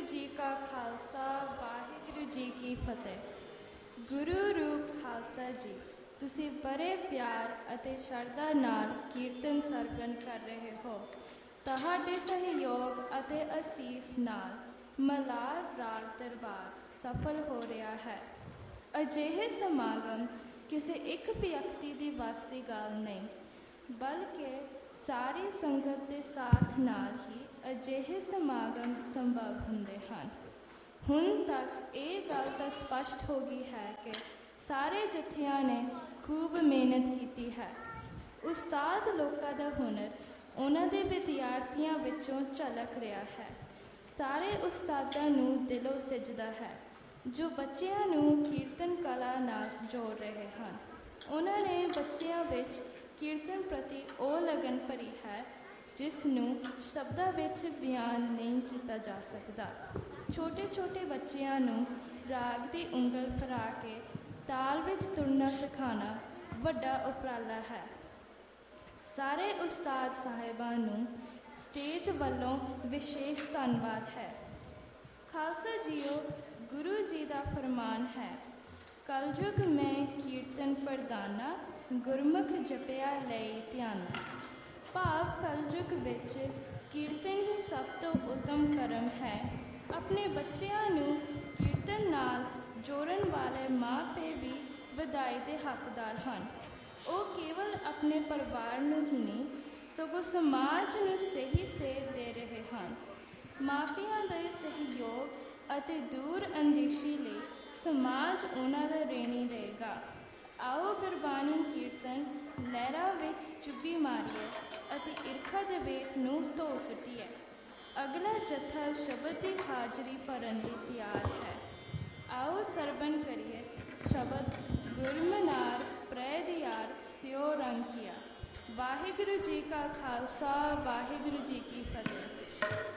जी का खालसा वाहिगुरू जी की फतेह। गुरु रूप खालसा जी, तुसी बड़े प्यार अते शरधा नाल कीर्तन सरवण कर रहे हो। तुहाडे सहयोग अते असीस नाल मलार राग दरबार सफल हो रहा है। अजिहे समागम किसी एक व्यक्ति की बस की गल नहीं, बल्कि सारी संगत के साथ नाल ही अजिहे समागम संभव होंदे हन। हुण तक ये गल तो स्पष्ट हो गई है कि सारे जत्थियां ने खूब मेहनत की है। उस्ताद लोगों का हुनर उन्हां दे विद्यार्थियों विचों झलक रहा है। सारे उस्तादां नूं दिलों सिजदा है जो बच्चों नूं कीर्तन कला नाल जोड़ रहे हैं। उन्होंने बच्चों विच कीर्तन प्रति वो लगन भरी है जिसनूं शब्दां विच बयान नहीं किया जा सकता। छोटे छोटे बच्चों नूं राग की उंगल फरा के ताल विच तुरना सिखाना वड्डा उपराला है। सारे उस्ताद साहिबां नूं स्टेज वालों विशेष धन्यवाद है। खालसा जीओ, गुरु जी का फरमान है, कलयुग में कीर्तन प्रधाना, गुरमुख जपिया लई ध्याना। भाव कलयुग विच कीर्तन ही सब तो उत्तम कर्म है। अपने बच्चों नूं कीर्तन नाल जोड़न वाले माँ पे भी वधाई के हकदार हैं। वो केवल अपने परिवार नूं ही नहीं सगों समाज नूं सही सेध दे रहे हैं। मापियां दे सहयोग अते दूर अंदेशी ले समाज उन्हां दा ऋणी रहेगा। आओ गुरबाणी कीर्तन लहरां विच चुब्भी मारीए अते ईरखा जवेत नूं धो सुट्टीए। अगला जत्था शब्द की हाजरी भरन लई तैयार है। आओ सरवण करिए शब्द गुरमनार प्रै दियार स्यो रंग किया। वाहिगुरू जी का खालसा वाहिगुरू जी की फतेह।